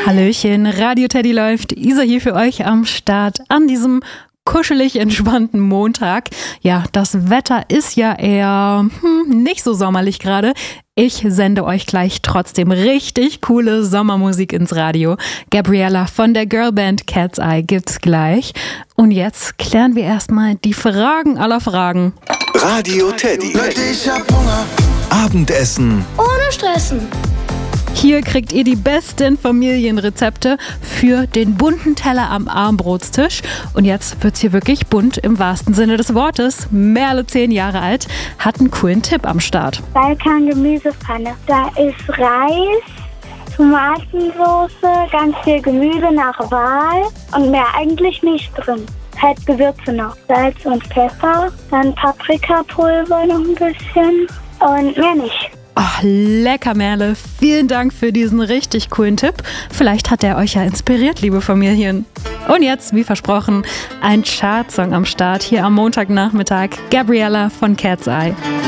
Hallöchen, Radio Teddy läuft. Isa hier für euch am Start an diesem kuschelig entspannten Montag. Ja, das Wetter ist ja eher nicht so sommerlich gerade. Ich sende euch gleich trotzdem richtig coole Sommermusik ins Radio. Gabriella von der Girlband Cat's Eye gibt's gleich. Und jetzt klären wir erstmal die Fragen aller Fragen. Radio Teddy. Ich hab Hunger. Abendessen. Ohne Stressen. Hier kriegt ihr die besten Familienrezepte für den bunten Teller am Armbrotstisch. Und jetzt wird's hier wirklich bunt im wahrsten Sinne des Wortes. Merle, 10 Jahre alt, hat einen coolen Tipp am Start. Balkan-Gemüsepfanne. Da ist Reis, Tomatensauce, ganz viel Gemüse nach Wahl und mehr eigentlich nicht drin. Halt Gewürze noch. Salz und Pfeffer, dann Paprikapulver noch ein bisschen und mehr nicht. Ach, lecker, Merle. Vielen Dank für diesen richtig coolen Tipp. Vielleicht hat er euch ja inspiriert, liebe Familien. Und jetzt, wie versprochen, ein Chartsong am Start hier am Montagnachmittag. Gabriella von Cat's Eye.